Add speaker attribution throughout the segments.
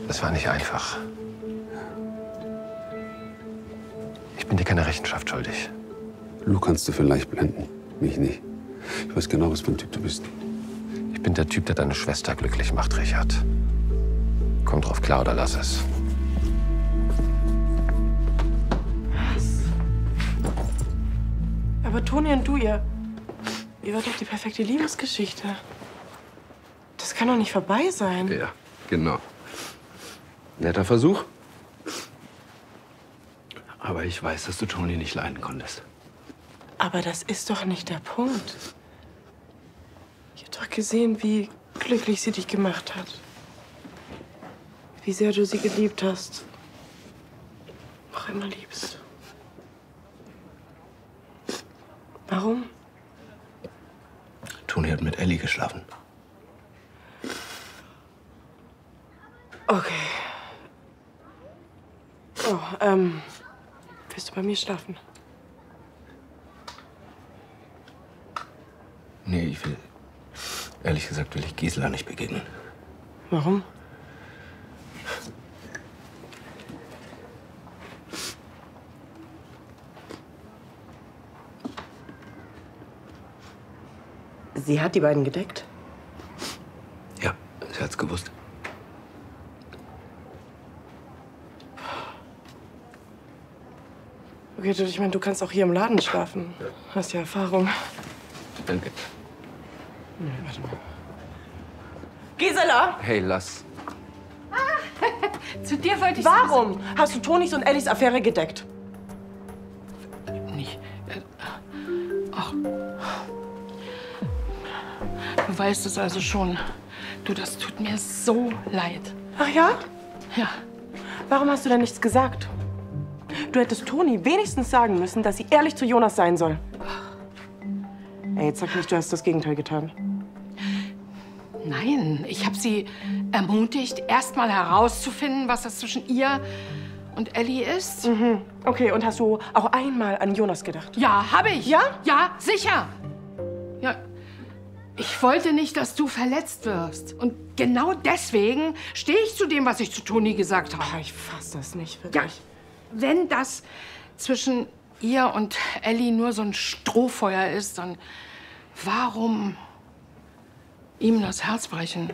Speaker 1: Das war nicht einfach. Ich bin dir keine Rechenschaft schuldig.
Speaker 2: Lou kannst du vielleicht blenden, mich nicht. Ich weiß genau, was für ein Typ du bist.
Speaker 1: Ich bin der Typ, der deine Schwester glücklich macht, Richard. Komm drauf klar oder lass es.
Speaker 3: Was? Aber Toni und du, ihr wart doch die perfekte Liebesgeschichte. Das kann doch nicht vorbei sein.
Speaker 2: Ja, genau. Netter Versuch. Aber ich weiß, dass du Toni nicht leiden konntest.
Speaker 3: Aber das ist doch nicht der Punkt. Ich hab doch gesehen, wie glücklich sie dich gemacht hat. Wie sehr du sie geliebt hast. Noch immer liebst. Warum?
Speaker 2: Toni hat mit Ellie geschlafen.
Speaker 3: Okay. Oh, willst du bei mir schlafen?
Speaker 2: Nee, ich will... Ehrlich gesagt will ich Gisela nicht begegnen.
Speaker 3: Warum? Sie hat die beiden gedeckt?
Speaker 2: Ja, sie hat's gewusst.
Speaker 3: Okay, ich meine, du kannst auch hier im Laden schlafen. Hast ja Erfahrung.
Speaker 2: Danke.
Speaker 3: Nee, warte mal. Gisela!
Speaker 2: Hey, lass.
Speaker 4: Zu dir wollte ich...
Speaker 3: Warum hast du Tonis und Ellis Affäre gedeckt?
Speaker 4: Nicht. Ach. Du weißt es also schon. Du, das tut mir so leid.
Speaker 3: Ach ja?
Speaker 4: Ja.
Speaker 3: Warum hast du denn nichts gesagt? Du hättest Toni wenigstens sagen müssen, dass sie ehrlich zu Jonas sein soll. Ey, jetzt sag nicht, du hast das Gegenteil getan.
Speaker 4: Nein, ich habe sie ermutigt, erst mal herauszufinden, was das zwischen ihr und Ellie ist.
Speaker 3: Mhm. Okay, und hast du auch einmal an Jonas gedacht?
Speaker 4: Ja, habe ich.
Speaker 3: Ja?
Speaker 4: Ja, sicher. Ja, ich wollte nicht, dass du verletzt wirst. Und genau deswegen stehe ich zu dem, was ich zu Toni gesagt habe.
Speaker 3: Ach, ich fass das nicht, wirklich.
Speaker 4: Ja, wenn das zwischen ihr und Ellie nur so ein Strohfeuer ist, dann warum ihm das Herz brechen?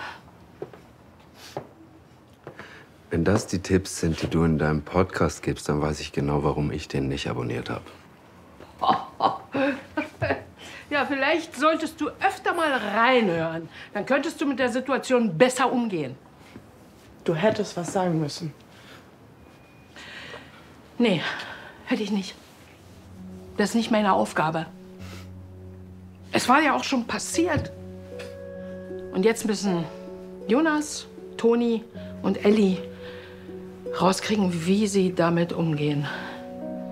Speaker 2: Wenn das die Tipps sind, die du in deinem Podcast gibst, dann weiß ich genau, warum ich den nicht abonniert habe.
Speaker 4: Ja, vielleicht solltest du öfter mal reinhören. Dann könntest du mit der Situation besser umgehen.
Speaker 3: Du hättest was sagen müssen.
Speaker 4: Nee, hätte ich nicht. Das ist nicht meine Aufgabe. Es war ja auch schon passiert. Und jetzt müssen Jonas, Toni und Ellie rauskriegen, wie sie damit umgehen.